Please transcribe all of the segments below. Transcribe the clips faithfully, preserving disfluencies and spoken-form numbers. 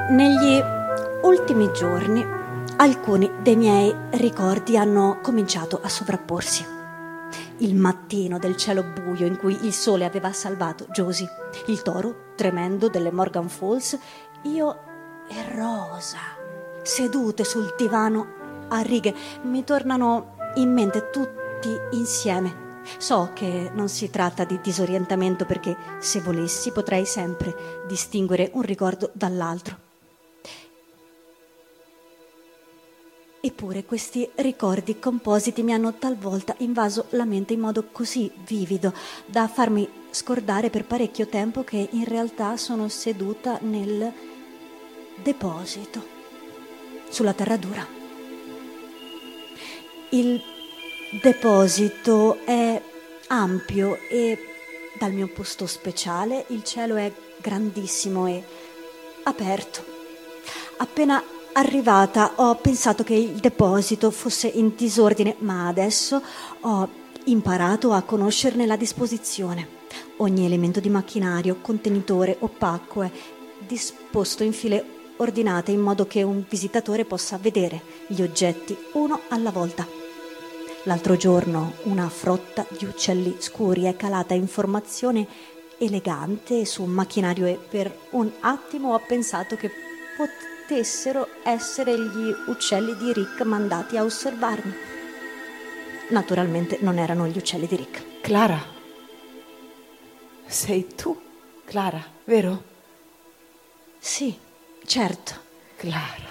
Negli ultimi giorni alcuni dei miei ricordi hanno cominciato a sovrapporsi. Il mattino del cielo buio in cui il sole aveva salvato Josie, il toro tremendo delle Morgan Falls, io e Rosa, sedute sul divano a righe, mi tornano in mente tutti insieme. So che non si tratta di disorientamento, perché se volessi potrei sempre distinguere un ricordo dall'altro. Eppure questi ricordi compositi mi hanno talvolta invaso la mente in modo così vivido da farmi scordare per parecchio tempo che in realtà sono seduta nel deposito, sulla terra dura. Il deposito è ampio e dal mio posto speciale il cielo è grandissimo e aperto. Appena arrivata ho pensato che il deposito fosse in disordine, ma adesso ho imparato a conoscerne la disposizione. Ogni elemento di macchinario, contenitore o pacco è disposto in file ordinate in modo che un visitatore possa vedere gli oggetti uno alla volta. L'altro giorno una frotta di uccelli scuri è calata in formazione elegante su un macchinario e per un attimo ho pensato che potessero essere gli uccelli di Rick mandati a osservarmi. Naturalmente non erano gli uccelli di Rick. Clara, sei tu, Clara, vero? Sì, certo. Clara,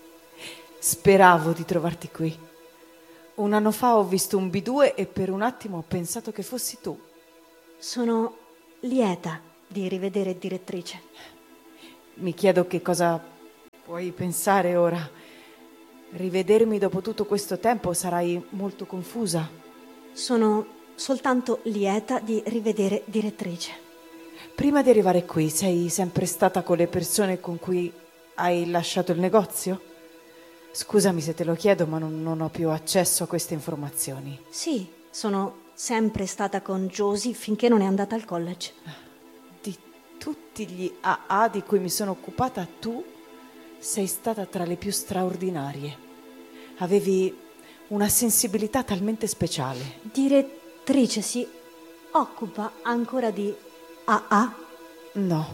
speravo di trovarti qui. Un anno fa ho visto un B due e per un attimo ho pensato che fossi tu. Sono lieta di rivedere direttrice. Mi chiedo che cosa puoi pensare ora. Rivedermi dopo tutto questo tempo sarai molto confusa. Sono soltanto lieta di rivedere direttrice. Prima di arrivare qui sei sempre stata con le persone con cui hai lasciato il negozio? Scusami se te lo chiedo, ma non, non ho più accesso a queste informazioni. Sì, sono sempre stata con Josie finché non è andata al college. Di tutti gli A A di cui mi sono occupata, tu sei stata tra le più straordinarie. Avevi una sensibilità talmente speciale. Direttrice si occupa ancora di A A? No.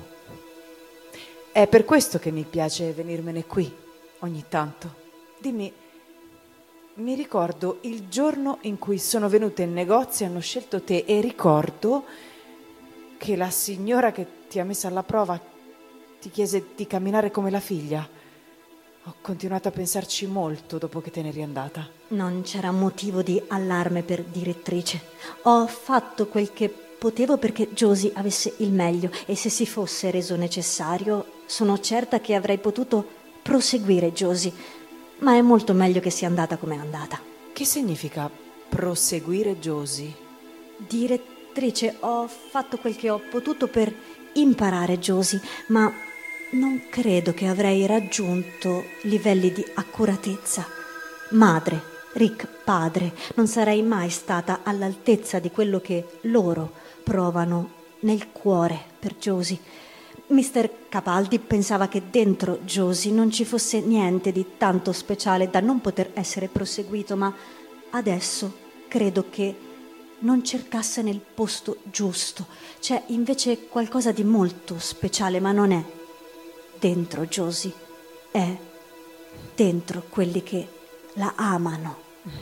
È per questo che mi piace venirmene qui ogni tanto. Dimmi, mi ricordo il giorno in cui sono venuta in negozio e hanno scelto te e ricordo che la signora che ti ha messa alla prova ti chiese di camminare come la figlia. Ho continuato a pensarci molto dopo che te ne eri andata. Non c'era motivo di allarme per direttrice. Ho fatto quel che potevo perché Josie avesse il meglio e se si fosse reso necessario sono certa che avrei potuto proseguire Josie. Ma è molto meglio che sia andata come è andata. Che significa proseguire Josie? Direttrice, ho fatto quel che ho potuto per imparare Josie, ma non credo che avrei raggiunto livelli di accuratezza. Madre, Rick padre, non sarei mai stata all'altezza di quello che loro provano nel cuore per Josie. mister Capaldi pensava che dentro Josie non ci fosse niente di tanto speciale da non poter essere proseguito, ma adesso credo che non cercasse nel posto giusto. C'è invece qualcosa di molto speciale, ma non è dentro Josie, è dentro quelli che la amano.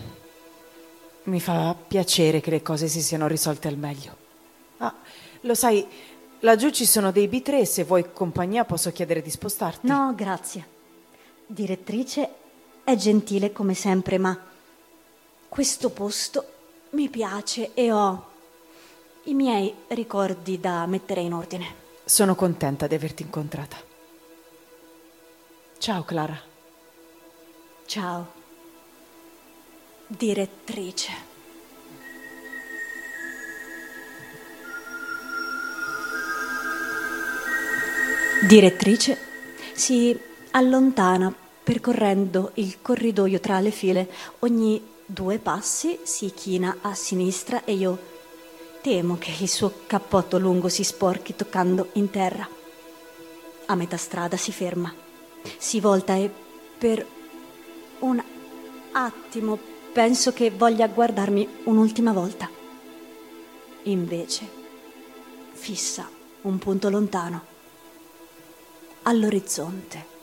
Mi fa piacere che le cose si siano risolte al meglio. Ah, lo sai, laggiù ci sono dei B tre e se vuoi compagnia posso chiedere di spostarti. No, grazie. Direttrice è gentile come sempre, ma questo posto mi piace e ho i miei ricordi da mettere in ordine. Sono contenta di averti incontrata. Ciao, Clara. Ciao, direttrice. Direttrice si allontana percorrendo il corridoio tra le file. Ogni due passi si china a sinistra e io temo che il suo cappotto lungo si sporchi toccando in terra. A metà strada si ferma. Si volta e per un attimo penso che voglia guardarmi un'ultima volta. Invece fissa un punto lontano, all'orizzonte.